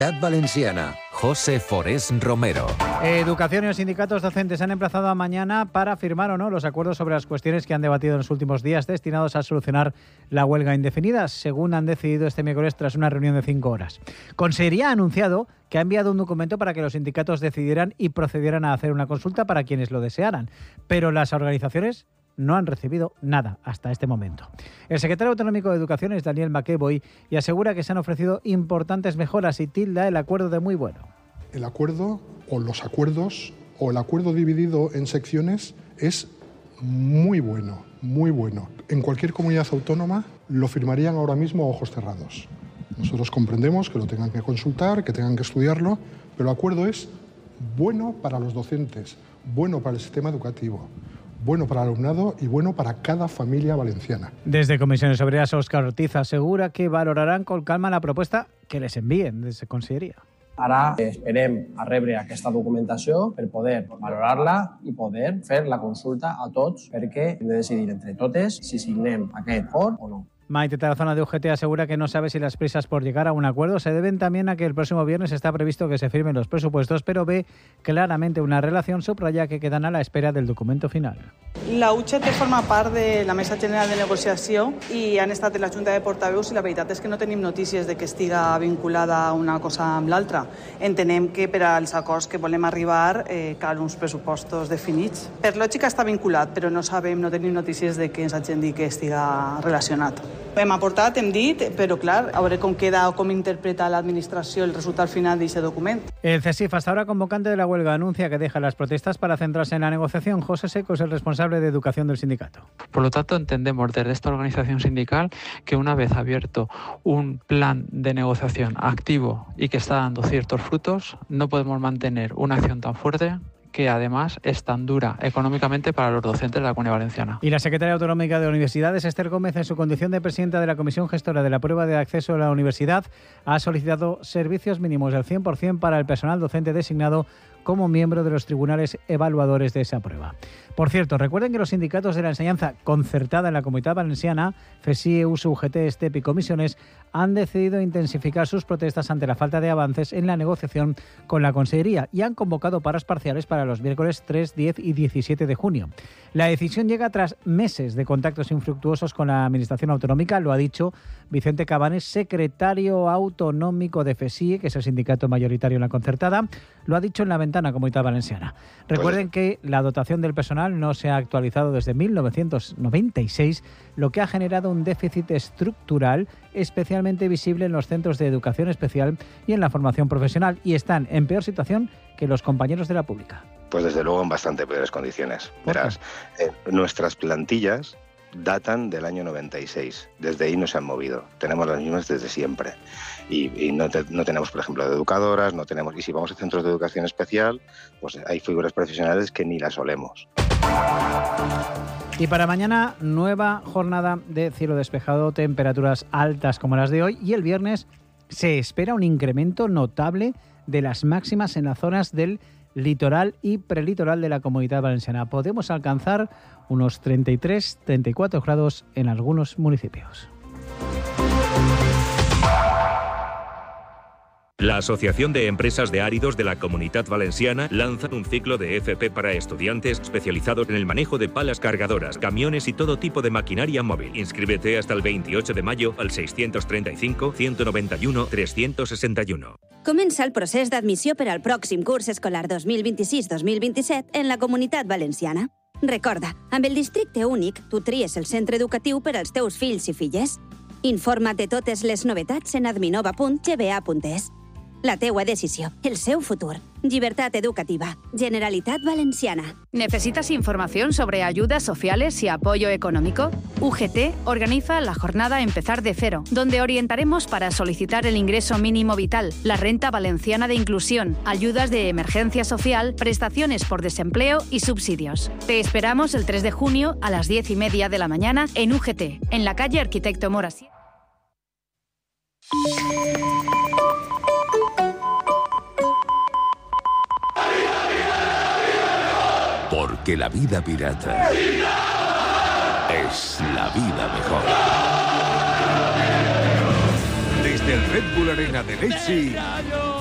Valenciana, José Forés Romero. Educación y los sindicatos docentes han emplazado a mañana para firmar o no los acuerdos sobre las cuestiones que han debatido en los últimos días destinados a solucionar la huelga indefinida, según han decidido este miércoles tras una reunión de 5 horas. Consejería ha anunciado que ha enviado un documento para que los sindicatos decidieran y procedieran a hacer una consulta para quienes lo desearan, pero las organizaciones no han recibido nada hasta este momento. El secretario autonómico de Educación es Daniel McEvoy y asegura que se han ofrecido importantes mejoras y tilda el acuerdo de muy bueno. El acuerdo o los acuerdos o el acuerdo dividido en secciones es muy bueno, muy bueno. En cualquier comunidad autónoma lo firmarían ahora mismo a ojos cerrados. Nosotros comprendemos que lo tengan que consultar, que tengan que estudiarlo, pero el acuerdo es bueno para los docentes, bueno para el sistema educativo, bueno para el alumnado y bueno para cada familia valenciana. Desde Comisiones Obreras, Óscar Ortiz asegura que valorarán con calma la propuesta que les envíen desde Conselleria. Ara esperem a rebre aquesta documentació per poder valorar-la i poder fer la consulta a tots perquè hem de decidir entre totes si signem aquest acord o no. Maite Tarazona de UGT asegura que no sabe si las prisas por llegar a un acuerdo se deben también a que el próximo viernes está previsto que se firmen los presupuestos, pero ve claramente una relación, subraya que quedan a la espera del documento final. La UGT forma part de la Mesa General de Negociació i han estat en la Junta de Portaveus i la veritat és que no tenim notícies de que estiga vinculada una cosa amb l'altra. Entenem que per als acords que volem arribar cal uns pressupostos definits. Per lògica està vinculat, però no tenim notícies de que ens hagin dit que estiga relacionat. Hem aportat, hem dit, però clar, a veure com queda o com interpreta l'administració el resultat final d'aquest document. El CESIF, hasta ahora convocante de la huelga, anuncia que deja las protestas para centrarse en la negociación. José Seco es el responsable de educación del sindicato. Por lo tanto, entendemos desde esta organización sindical que una vez abierto un plan de negociación activo y que está dando ciertos frutos, no podemos mantener una acción tan fuerte que además es tan dura económicamente para los docentes de la Comunidad Valenciana. Y la secretaria autonómica de Universidades, Esther Gómez, en su condición de presidenta de la Comisión Gestora de la Prueba de Acceso a la Universidad, ha solicitado servicios mínimos del 100% para el personal docente designado como miembro de los tribunales evaluadores de esa prueba. Por cierto, recuerden que los sindicatos de la enseñanza concertada en la Comunidad Valenciana, FESIE, USU, UGT, STEP y Comisiones, han decidido intensificar sus protestas ante la falta de avances en la negociación con la Consellería y han convocado paros parciales para los miércoles 3, 10 y 17 de junio. La decisión llega tras meses de contactos infructuosos con la Administración Autonómica, lo ha dicho Vicente Cabanes, secretario autonómico de FESIE, que es el sindicato mayoritario en la concertada, lo ha dicho en la ventana Comunidad Valenciana. Recuerden que la dotación del personal no se ha actualizado desde 1996, lo que ha generado un déficit estructural especialmente visible en los centros de educación especial y en la formación profesional, y están en peor situación que los compañeros de la pública. Pues desde luego en bastante peores condiciones. Verás, nuestras plantillas datan del año 96, desde ahí no se han movido, tenemos las mismas desde siempre. Y no tenemos, por ejemplo, educadoras, no tenemos, y si vamos a centros de educación especial, pues hay figuras profesionales que ni las olemos. Y para mañana, nueva jornada de cielo despejado, temperaturas altas como las de hoy, y el viernes se espera un incremento notable de las máximas en las zonas del litoral y prelitoral de la Comunidad Valenciana. Podemos alcanzar unos 33-34 grados en algunos municipios. La Asociación de Empresas de Áridos de la Comunidad Valenciana lanza un ciclo de FP para estudiantes especializados en el manejo de palas cargadoras, camiones y todo tipo de maquinaria móvil. Inscríbete hasta el 28 de mayo al 635 191 361. Comença el procés d'admissió per al pròxim curs escolar 2026-2027 en la Comunitat Valenciana. Recorda, amb el districte únic, tu tries el centre educatiu per als teus fills i filles. Informa't de totes les novetats en adminova.gba.es. La teua decisió, el seu futur. Llibertat educativa. Generalitat Valenciana. ¿Necesitas información sobre ayudas sociales y apoyo económico? UGT organiza la jornada Empezar de Cero, donde orientaremos para solicitar el ingreso mínimo vital, la renta valenciana de inclusión, ayudas de emergencia social, prestaciones por desempleo y subsidios. Te esperamos el 3 de junio a las 10:30 de la mañana en UGT, en la calle Arquitecto Morasí. Porque la vida pirata es la vida mejor. Desde el Red Bull Arena de Leipzig,